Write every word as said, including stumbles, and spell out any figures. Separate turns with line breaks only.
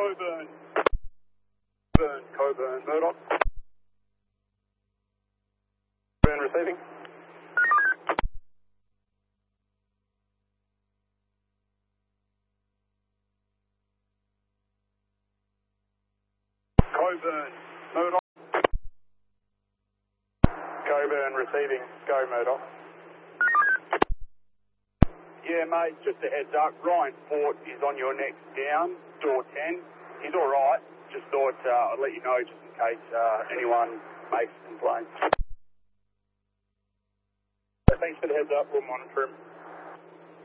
Coburn. Coburn, Coburn, Murdoch. Coburn receiving. Coburn, Murdoch. Coburn receiving. Go, Murdoch. Yeah, mate, just a heads up. Ryan Fort is on your next down, door ten. He's all right. Just thought uh, I'd let you know just in case uh, anyone makes a complaint. Thanks for the heads up. We'll monitor him.